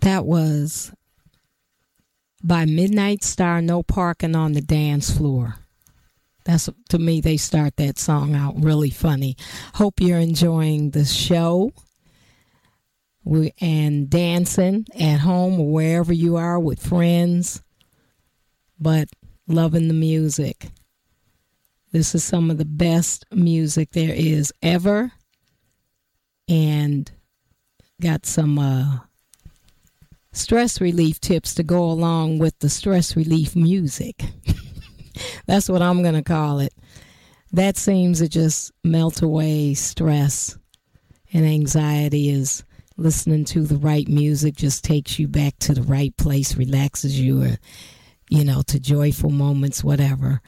That was by Midnight Star, No Parking on the Dance Floor. That's, to me, they start that song out really funny. Hope you're enjoying the show and dancing at home or wherever you are with friends, but loving the music. This is some of the best music there is ever, and got some stress relief tips to go along with the stress relief music. That's what I'm going to call it. That seems to just melt away stress and anxiety. Is listening to the right music just takes you back to the right place, relaxes you, or, to joyful moments, whatever.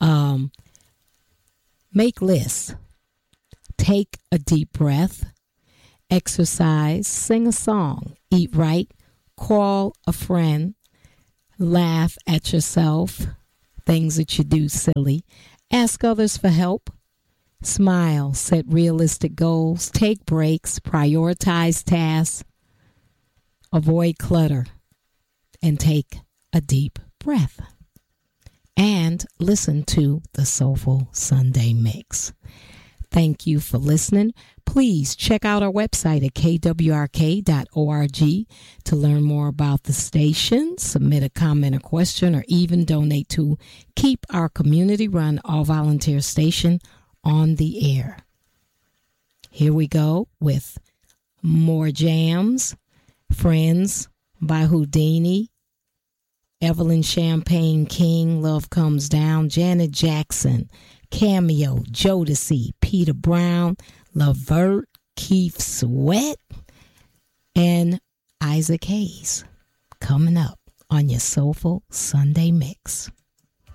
Make lists. Take a deep breath. Exercise. Sing a song. Eat right. Call a friend. Laugh at yourself. Things that you do silly. Ask others for help. Smile. Set realistic goals. Take breaks. Prioritize tasks. Avoid clutter. And take a deep breath. And listen to the Soulful Sunday Mix. Thank you for listening. Please check out our website at kwrk.org to learn more about the station, submit a comment or question, or even donate to keep our community-run all-volunteer station on the air. Here we go with more jams. Friends by Houdini, Evelyn Champagne King, Love Comes Down, Janet Jackson, Cameo, Jodeci, Peter Brown, Levert, Keith Sweat, and Isaac Hayes coming up on your Soulful Sunday Mix.